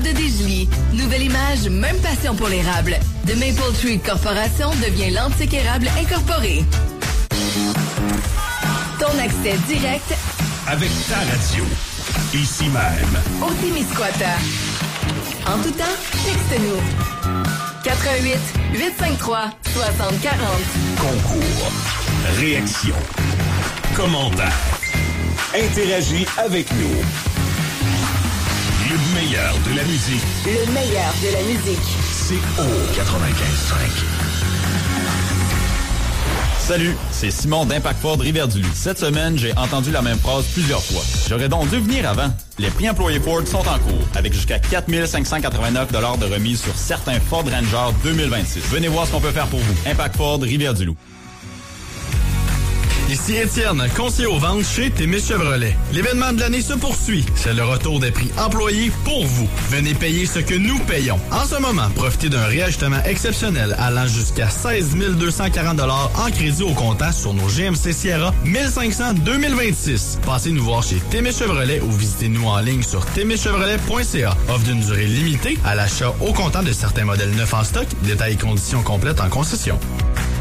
l'érable de Desjely. Nouvelle image, même passion pour l'érable. The Maple Tree Corporation devient l'antique érable incorporé. Ton accès direct avec ta radio. Ici même. Au Témiscouata. En tout temps, texte-nous. 88 853 6040. Concours. Réaction. Commentaire. Interagis avec nous. Le meilleur de la musique. Le meilleur de la musique. C'est au 95.5. Salut, c'est Simon d'Impact Ford Rivière-du-Loup. Cette semaine, j'ai entendu la même phrase plusieurs fois. J'aurais donc dû venir avant. Les prix employés Ford sont en cours, avec jusqu'à 4 589 $ de remise sur certains Ford Ranger 2026. Venez voir ce qu'on peut faire pour vous. Impact Ford Rivière-du-Loup. Ici Étienne, conseiller aux ventes chez Témis Chevrolet. L'événement de l'année se poursuit. C'est le retour des prix employés pour vous. Venez payer ce que nous payons. En ce moment, profitez d'un réajustement exceptionnel allant jusqu'à 16 240 $ en crédit au comptant sur nos GMC Sierra 1500 2026. Passez nous voir chez Témis Chevrolet ou visitez-nous en ligne sur témischevrolet.ca. Offre d'une durée limitée à l'achat au comptant de certains modèles neufs en stock. Détails et conditions complètes en concession.